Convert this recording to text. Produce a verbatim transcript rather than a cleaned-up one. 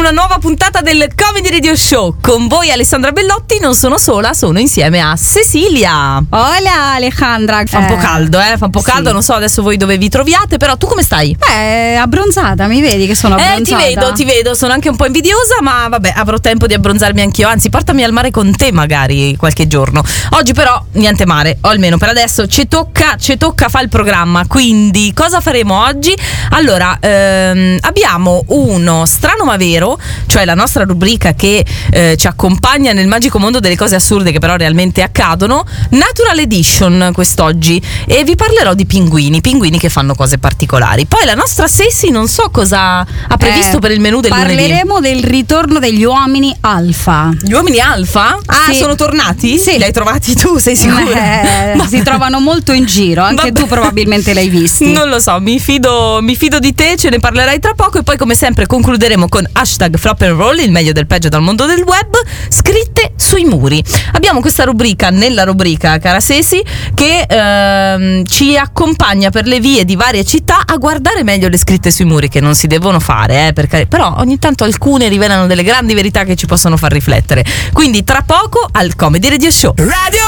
una nuova puntata del Comedy Radio Show. Con voi Alessandra Bellotti, non sono sola, sono insieme a Cecilia. Hola Alejandra. Fa un po' caldo, eh, fa un po' caldo, sì. Non so adesso voi dove vi troviate, però tu come stai? Eh, abbronzata, mi vedi che sono abbronzata? Eh, ti vedo, ti vedo, sono anche un po' invidiosa, ma vabbè, avrò tempo di abbronzarmi anch'io, anzi portami al mare con te magari qualche giorno. Oggi però niente mare, o almeno per adesso ci tocca, ci tocca fare il programma, quindi cosa faremo oggi? Allora, ehm, abbiamo uno strano ma vero, cioè la nostra rubrica che eh, ci accompagna nel magico mondo delle cose assurde che però realmente accadono, Natural Edition quest'oggi, e vi parlerò di pinguini, pinguini che fanno cose particolari. Poi la nostra Ceci non so cosa ha previsto eh, per il menù del parleremo lunedì. Parleremo del ritorno degli uomini alfa. Gli uomini alfa? Ah, sì. Sono tornati? Sì. Li hai trovati tu, sei sicura? Eh, si trovano molto in giro, anche Vabbè. Tu probabilmente l'hai visti. Non lo so, mi fido, mi fido di te, ce ne parlerai tra poco e poi come sempre concluderemo con hashtag Flop and Roll, il meglio del peggio dal mondo del web, scritte sui muri. Abbiamo questa rubrica nella rubrica, cara Ceci, che ehm, ci accompagna per le vie di varie città a guardare meglio le scritte sui muri, che non si devono fare, eh, perché, però ogni tanto alcune rivelano delle grandi verità che ci possono far riflettere. Quindi tra poco al Comedy Radio Show. Radio